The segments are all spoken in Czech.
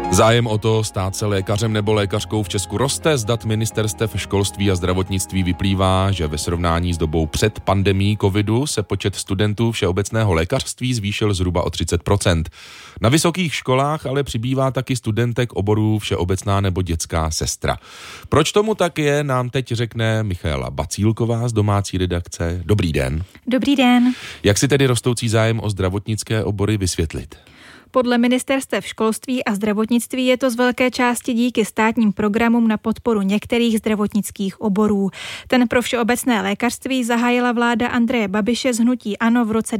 Zájem o to stát se lékařem nebo lékařkou v Česku roste. Z dat ministerstev školství a zdravotnictví vyplývá, že ve srovnání s dobou před pandemií covidu se počet studentů všeobecného lékařství zvýšil zhruba o 30%. Na vysokých školách ale přibývá taky studentek oborů všeobecná nebo dětská sestra. Proč tomu tak je, nám teď řekne Michaela Bacílková z domácí redakce. Dobrý den. Dobrý den. Jak si tedy rostoucí zájem o zdravotnické obory vysvětlit? Podle ministerstev školství a zdravotnictví je to z velké části díky státním programům na podporu některých zdravotnických oborů. Ten pro všeobecné lékařství zahájila vláda Andreje Babiše z hnutí ANO v roce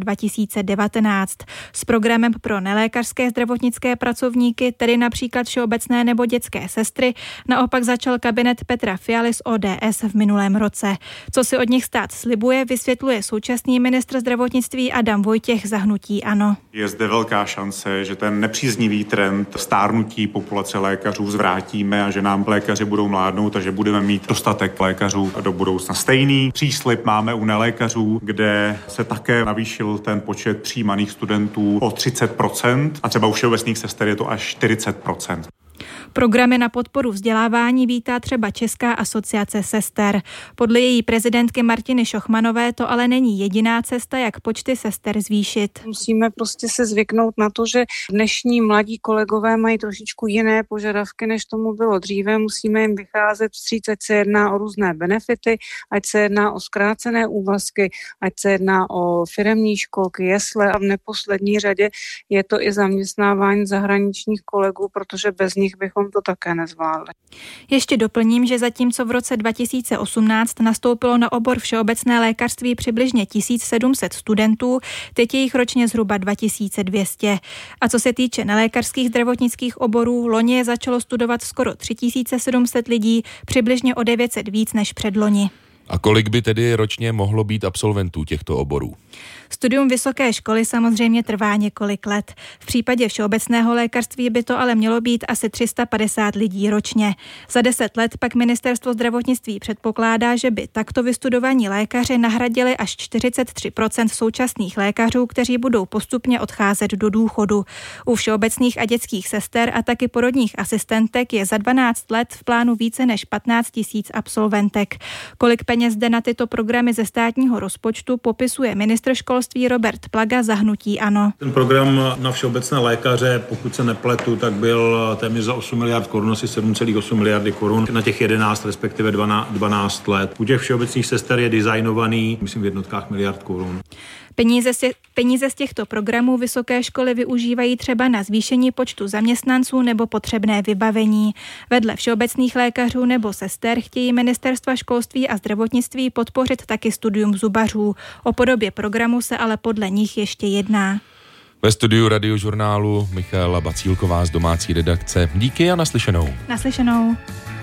2019. S programem pro nelékařské zdravotnické pracovníky, tedy například všeobecné nebo dětské sestry, naopak začal kabinet Petra Fialy z ODS v minulém roce. Co si od nich stát slibuje, vysvětluje současný ministr zdravotnictví Adam Vojtěch za hnutí ANO. Je zde velká šance, že ten nepříznivý trend stárnutí populace lékařů zvrátíme a že nám lékaři budou mládnout a že budeme mít dostatek lékařů do budoucna. Stejný příslib máme u nelékařů, kde se také navýšil ten počet přijímaných studentů o 30% a třeba u všeobecných sester je to až 40%. Programy na podporu vzdělávání vítá třeba Česká asociace sester. Podle její prezidentky Martiny Šochmanové to ale není jediná cesta, jak počty sester zvýšit. Musíme prostě se zvyknout na to, že dnešní mladí kolegové mají trošičku jiné požadavky, než tomu bylo dříve. Musíme jim vycházet vstříc, ať se jedná o různé benefity, ať se jedná o zkrácené úvazky, ať se jedná o firemní školky, jesle a v neposlední řadě je to i zaměstnávání zahraničních kolegů, protože bez nich bychom to také nezvládli. Ještě doplním, že zatímco v roce 2018 nastoupilo na obor všeobecné lékařství přibližně 1700 studentů, teď je jich ročně zhruba 2200. A co se týče nelékařských zdravotnických oborů, loni je začalo studovat skoro 3700 lidí, přibližně o 900 víc než předloni. A kolik by tedy ročně mohlo být absolventů těchto oborů? Studium vysoké školy samozřejmě trvá několik let. V případě všeobecného lékařství by to ale mělo být asi 350 lidí ročně. Za 10 let pak ministerstvo zdravotnictví předpokládá, že by takto vystudovaní lékaři nahradili až 43% současných lékařů, kteří budou postupně odcházet do důchodu. U všeobecných a dětských sester a taky porodních asistentek je za 12 let v plánu více než 15 000 absolventek. Kolik peněz jde na tyto programy ze státního rozpočtu, popisuje ministr školství Robert Plaga za hnutí ANO. Ten program na všeobecné lékaře, pokud se nepletu, tak byl téměř za 8 miliard korun, asi 7,8 miliardy korun na těch 11, respektive 12 let. U těch všeobecných sester je designovaný, myslím, v jednotkách miliard korun. Peníze z těchto programů vysoké školy využívají třeba na zvýšení počtu zaměstnanců nebo potřebné vybavení. Vedle všeobecných lékařů nebo sester chtějí ministerstva školství a zdravotnictví podpořit taky studium zubařů. O podobě programu se ale podle nich ještě jedná. Ve studiu Radiožurnálu Michaela Bacílková z domácí redakce. Díky a naslyšenou. Naslyšenou.